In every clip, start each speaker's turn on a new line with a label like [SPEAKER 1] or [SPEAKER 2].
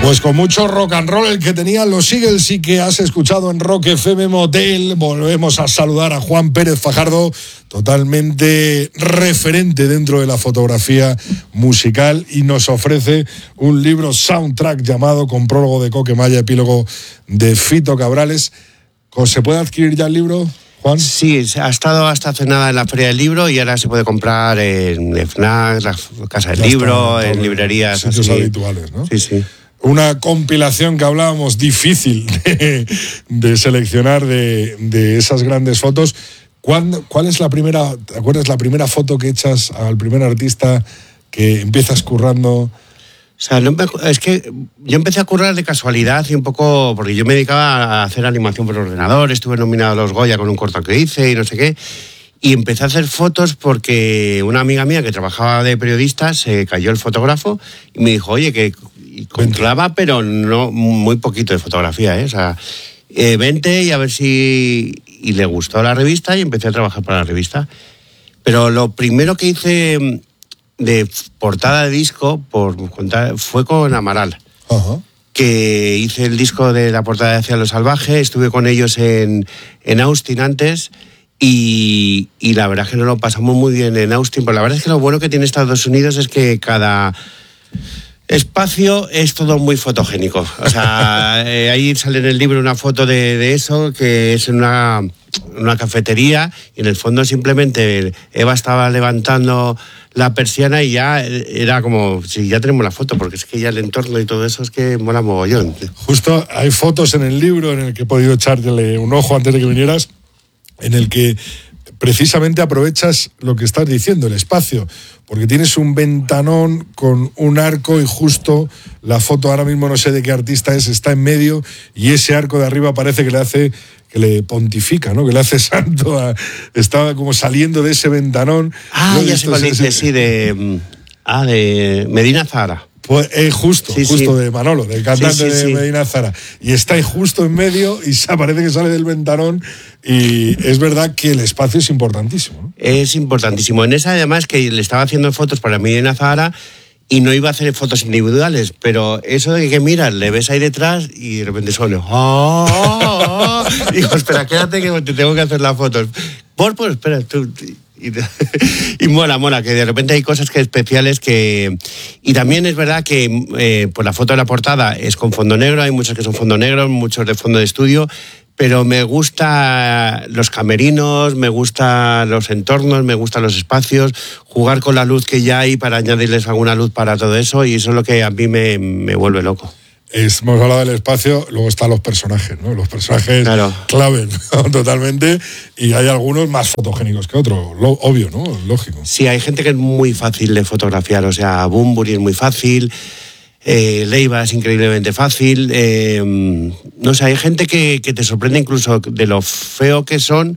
[SPEAKER 1] Pues con mucho rock and roll el que tenían los Eagles y que has escuchado en Rock FM Motel. Volvemos a saludar a Juan Pérez Fajardo, totalmente referente dentro de la fotografía musical, y nos ofrece un libro soundtrack llamado, con prólogo de Coque Maya, epílogo de Fito Cabrales. ¿Se puede adquirir ya el libro, Juan?
[SPEAKER 2] Sí, ha estado hasta hace nada en la Feria del Libro y ahora se puede comprar en FNAC, la Casa del Libro, en librerías
[SPEAKER 1] sitios
[SPEAKER 2] así
[SPEAKER 1] habituales, ¿no?
[SPEAKER 2] Sí, sí.
[SPEAKER 1] Una compilación que hablábamos difícil de seleccionar de esas grandes fotos. ¿Cuál es la primera, te acuerdas, la primera foto que echas al primer artista que empiezas currando?
[SPEAKER 2] O sea, es que yo empecé a currar de casualidad y un poco porque yo me dedicaba a hacer animación por ordenador, estuve nominado a los Goya con un corto que hice y no sé qué, y empecé a hacer fotos porque una amiga mía que trabajaba de periodista se cayó el fotógrafo y me dijo, oye, que controlaba, pero no muy poquito de fotografía, ¿eh? O sea, vente y a ver si... Y le gustó la revista y empecé a trabajar para la revista. Pero lo primero que hice de portada de disco, por contar, fue con Amaral.
[SPEAKER 1] Uh-huh.
[SPEAKER 2] Que hice el disco de la portada de Hacia lo Salvaje, estuve con ellos en Austin antes y la verdad es que nos lo pasamos muy bien en Austin, pero la verdad es que lo bueno que tiene Estados Unidos es que cada espacio es todo muy fotogénico. O sea, ahí sale en el libro una foto de eso, que es en una cafetería, y en el fondo simplemente Eva estaba levantando la persiana y ya era como, sí, ya tenemos la foto, porque es que ya el entorno y todo eso es que mola mogollón.
[SPEAKER 1] Justo hay fotos en el libro en el que he podido echarle un ojo antes de que vinieras, en el que precisamente aprovechas lo que estás diciendo, el espacio, porque tienes un ventanón con un arco y justo la foto, ahora mismo no sé de qué artista es, está en medio y ese arco de arriba parece que le pontifica, ¿no? Que le hace santo. Estaba como saliendo de ese ventanón.
[SPEAKER 2] Ah, ¿no? Ya sé cuál dice, sí, de Medina Zahara.
[SPEAKER 1] Pues justo de Manolo, del cantante de Medina Zahara. Y está ahí justo en medio y parece que sale del ventanón. Y es verdad que el espacio es importantísimo, ¿no? Es
[SPEAKER 2] importantísimo. En esa, además, que le estaba haciendo fotos para Medina Zahara y no iba a hacer fotos individuales, pero eso de que miras, le ves ahí detrás y de repente suena. Digo, espera, quédate que te tengo que hacer las fotos. Pues espera, tú... Y mola, que de repente hay cosas especiales que... Y también es verdad que pues la foto de la portada es con fondo negro, hay muchos que son fondo negro, muchos de fondo de estudio, pero me gustan los camerinos, me gustan los entornos, me gustan los espacios, jugar con la luz que ya hay para añadirles alguna luz para todo eso, y eso es lo que a mí me vuelve loco.
[SPEAKER 1] Hemos hablado del espacio, luego están los personajes, ¿no? Los personajes, claro, clave, ¿no? Totalmente, y hay algunos más fotogénicos que otros, obvio, ¿no? Lógico.
[SPEAKER 2] Sí, hay gente que es muy fácil de fotografiar, o sea, Bunbury es muy fácil, Leiva es increíblemente fácil, no sé, hay gente que te sorprende incluso de lo feo que son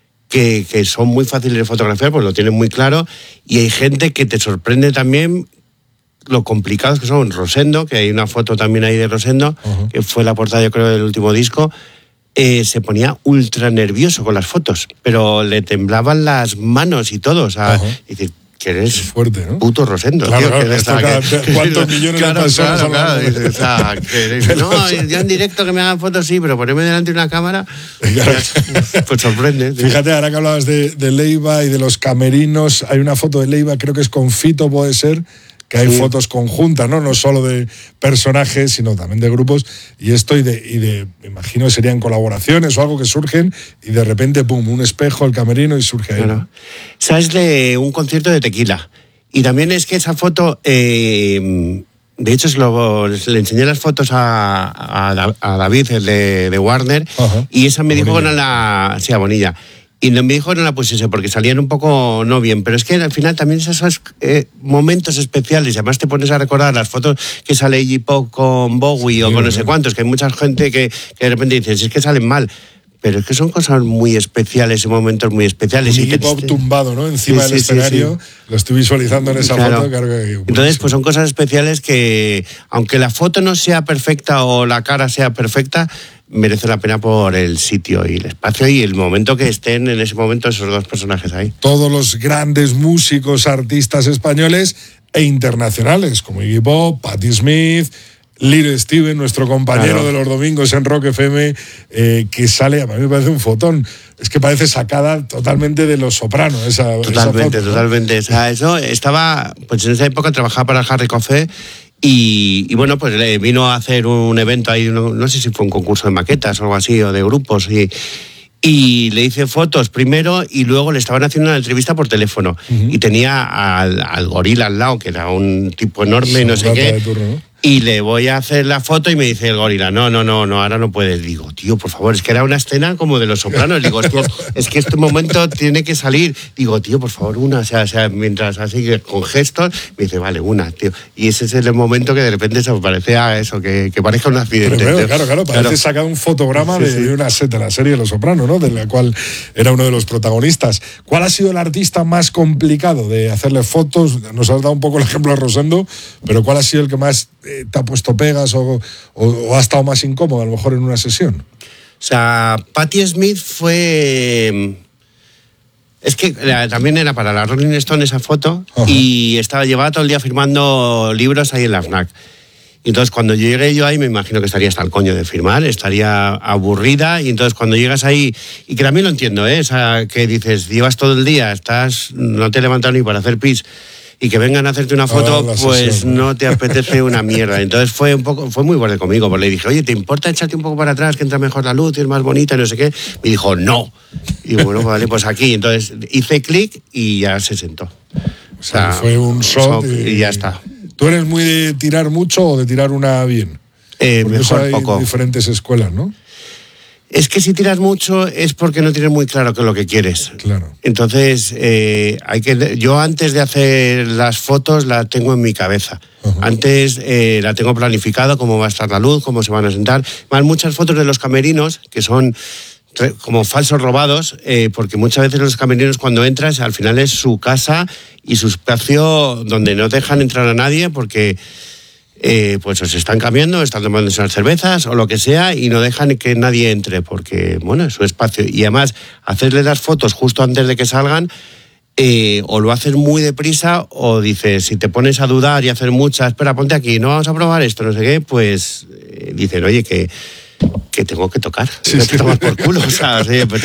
[SPEAKER 2] muy fáciles de fotografiar, pues lo tienen muy claro, y hay gente que te sorprende también lo complicados que son. Rosendo, que hay una foto también ahí de Rosendo, uh-huh, que fue la portada, yo creo, del último disco, se ponía ultra nervioso con las fotos, pero le temblaban las manos y todo, o sea, uh-huh, y dices, que eres
[SPEAKER 1] fuerte, ¿no?
[SPEAKER 2] Puto Rosendo,
[SPEAKER 1] claro,
[SPEAKER 2] tío.
[SPEAKER 1] Claro, ¿cuántos millones de personas?
[SPEAKER 2] Claro. Dices, o sea, no, yo en directo que me hagan fotos sí, pero ponerme delante de una cámara, pues sorprende. ¿Sí?
[SPEAKER 1] Fíjate, ahora que hablabas de Leiva y de los camerinos, hay una foto de Leiva, creo que es con Fito, puede ser, que hay fotos conjuntas, ¿no? No solo de personajes, sino también de grupos, y esto me imagino que serían colaboraciones o algo que surgen, y de repente, pum, un espejo, el camerino, y surge ahí.
[SPEAKER 2] Claro. ¿Sabes? De un concierto de Tequila. Y también es que esa foto, de hecho, le enseñé las fotos a David, el de Warner, uh-huh, y esa me dijo que no a Bonilla. Y me dijo no la pusiese porque salían un poco no bien, pero es que al final también esos momentos especiales, además te pones a recordar las fotos que sale Iggy Pop con Bowie, sí, o con no sé cuántos, que hay mucha gente que de repente dices, es que salen mal. Pero es que son cosas muy especiales, momentos muy especiales.
[SPEAKER 1] Y Iggy Pop tumbado, ¿no? Encima del escenario. Sí. Lo estoy visualizando en esa foto. Claro que,
[SPEAKER 2] entonces, pues son cosas especiales que, aunque la foto no sea perfecta o la cara sea perfecta, merece la pena por el sitio y el espacio y el momento que estén en ese momento esos dos personajes ahí.
[SPEAKER 1] Todos los grandes músicos, artistas españoles e internacionales, como Iggy Pop, Patti Smith, Little Steven, nuestro compañero de los domingos en Rock FM, que sale, a mí me parece un fotón. Es que parece sacada totalmente de Los Sopranos.
[SPEAKER 2] Totalmente. O sea, eso estaba, pues en esa época trabajaba para el Harry Coffee. Y bueno, pues le vino a hacer un evento ahí, no sé si fue un concurso de maquetas o algo así, o de grupos, y le hice fotos primero y luego le estaban haciendo una entrevista por teléfono. Y tenía al gorila al lado, que era un tipo enorme, no sé qué. Y le voy a hacer la foto y me dice el gorila, no, ahora no puedes. Digo, tío, por favor, es que era una escena como de Los Sopranos. Digo, es que este momento tiene que salir. Digo, tío, por favor, una. O sea, mientras así con gestos, me dice, vale, una, tío. Y ese es el momento que de repente se parece a eso, que parezca un accidente.
[SPEAKER 1] Claro, parece sacado un fotograma de una de la serie de Los Sopranos, ¿no? De la cual era uno de los protagonistas. ¿Cuál ha sido el artista más complicado de hacerle fotos? Nos has dado un poco el ejemplo de Rosendo, pero ¿cuál ha sido el que más te ha puesto pegas o ha estado más incómodo a lo mejor en una sesión?
[SPEAKER 2] O sea, Patti Smith fue... Es que también era para la Rolling Stone esa foto. Ajá. Y llevaba todo el día firmando libros ahí en la FNAC. Y entonces cuando llegué yo ahí me imagino que estaría hasta el coño de firmar, estaría aburrida, y entonces cuando llegas ahí, y que también lo entiendo, o sea, que dices, llevas todo el día, no te levantas ni para hacer pis, y que vengan a hacerte una foto, pues sesión, no te apetece una mierda. Entonces fue muy borde conmigo, porque le dije, oye, ¿te importa echarte un poco para atrás, que entra mejor la luz y es más bonita, y no sé qué? Me dijo, no. Y bueno, vale, pues aquí. Entonces hice clic y ya se sentó.
[SPEAKER 1] O sea, fue un shot
[SPEAKER 2] y ya está.
[SPEAKER 1] ¿Tú eres muy de tirar mucho o de tirar una bien?
[SPEAKER 2] Mejor
[SPEAKER 1] hay
[SPEAKER 2] poco.
[SPEAKER 1] Diferentes escuelas, ¿no?
[SPEAKER 2] Es que si tiras mucho es porque no tienes muy claro qué es lo que quieres.
[SPEAKER 1] Claro.
[SPEAKER 2] Entonces, yo antes de hacer las fotos la tengo en mi cabeza. Uh-huh. Antes la tengo planificado, cómo va a estar la luz, cómo se van a sentar. Van muchas fotos de los camerinos que son como falsos robados, porque muchas veces los camerinos cuando entras al final es su casa y su espacio donde no dejan entrar a nadie porque pues os están cambiando, están tomando unas cervezas o lo que sea y no dejan que nadie entre porque, bueno, es su espacio. Y además, hacerle las fotos justo antes de que salgan, o lo haces muy deprisa o dices, si te pones a dudar y hacer muchas, espera, ponte aquí, no vamos a probar esto, no sé qué, pues dicen, oye, que tengo que tocar, sí, que tomas por culo, ¿sabes?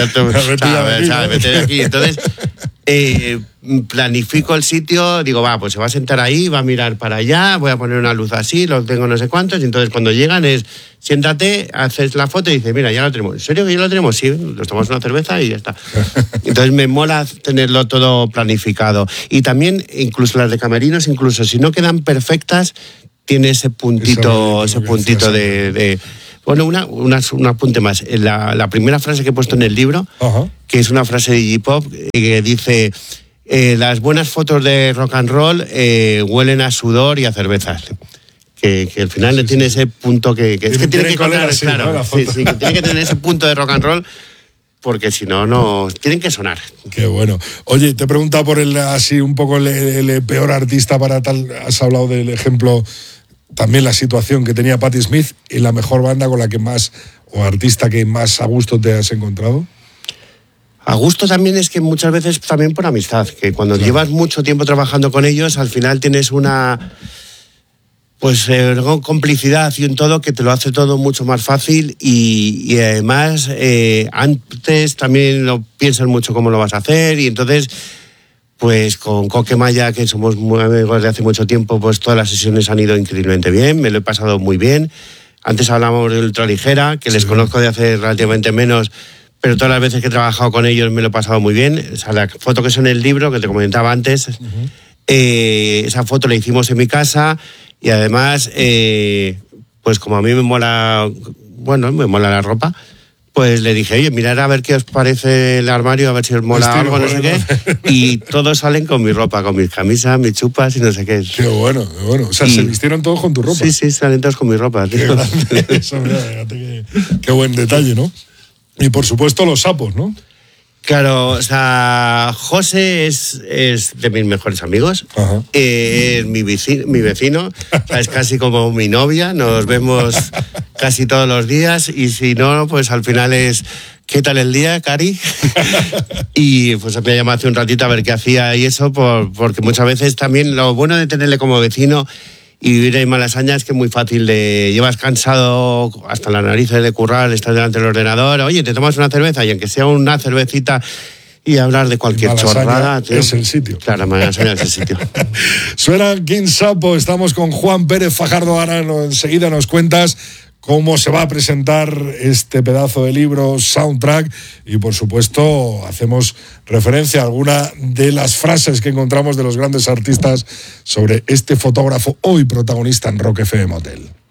[SPEAKER 2] Meter aquí. Entonces, planifico el sitio, digo, pues se va a sentar ahí, va a mirar para allá, voy a poner una luz así, lo tengo no sé cuántos, y entonces cuando llegan siéntate, haces la foto y dices, mira, ya lo tenemos. ¿En serio que ya lo tenemos? Sí, nos tomamos una cerveza y ya está. Entonces me mola tenerlo todo planificado. Y también, incluso las de camerinos, incluso si no quedan perfectas, tiene ese puntito de bueno, un apunte más. La primera frase que he puesto en el libro, uh-huh, que es una frase de Iggy Pop, que dice, las buenas fotos de rock and roll huelen a sudor y a cervezas. Que al final sí, tiene ese punto que es que tiene que contar, claro, ¿no? Sí, que tiene que tener ese punto de rock and roll, porque si no, tienen que sonar.
[SPEAKER 1] Qué bueno. Oye, te he preguntado por así un poco el peor artista para tal, has hablado del ejemplo, también la situación que tenía Patti Smith, y la mejor banda con la que más, o artista que más a gusto te has encontrado.
[SPEAKER 2] A gusto también es que muchas veces también por amistad, que cuando llevas mucho tiempo trabajando con ellos, al final tienes una complicidad y un todo que te lo hace todo mucho más fácil y además antes también lo piensas mucho cómo lo vas a hacer y entonces pues con Coque Maya, que somos muy amigos de hace mucho tiempo, pues todas las sesiones han ido increíblemente bien, me lo he pasado muy bien. Antes hablábamos de Ultraligera, que les conozco de hace relativamente menos, pero todas las veces que he trabajado con ellos me lo he pasado muy bien. O sea, la foto que es en el libro, que te comentaba antes, uh-huh, esa foto la hicimos en mi casa y además, pues como a mí me mola la ropa, pues le dije, oye, mirad a ver qué os parece el armario, a ver si os mola algo, no sé qué. Y todos salen con mi ropa, con mis camisas, mis chupas y no sé qué.
[SPEAKER 1] Qué bueno, qué bueno. O sea, se vistieron todos con tu ropa.
[SPEAKER 2] Sí, salen todos con mi ropa. Tío.
[SPEAKER 1] Qué grande eso, mira, fíjate qué buen detalle, ¿no? Y por supuesto los sapos, ¿no?
[SPEAKER 2] Claro, o sea, José es de mis mejores amigos, es mi vecino, o sea, es casi como mi novia, nos vemos casi todos los días y si no, pues al final es, ¿qué tal el día, Cari? Y pues me llamó hace un ratito a ver qué hacía y eso, porque muchas veces también lo bueno de tenerle como vecino Y vivir en Malasaña es que es muy fácil de... Llevas cansado hasta las narices de currar, estás delante del ordenador, oye, te tomas una cerveza y aunque sea una cervecita y hablar de cualquier chorrada... Tío,
[SPEAKER 1] es el sitio.
[SPEAKER 2] Claro, Malasaña es el sitio.
[SPEAKER 1] Suena King Sapo, estamos con Juan Pérez Fajardo, ahora enseguida nos cuentas cómo se va a presentar este pedazo de libro, Soundtrack, y por supuesto hacemos referencia a alguna de las frases que encontramos de los grandes artistas sobre este fotógrafo hoy protagonista en Rock FM Hotel.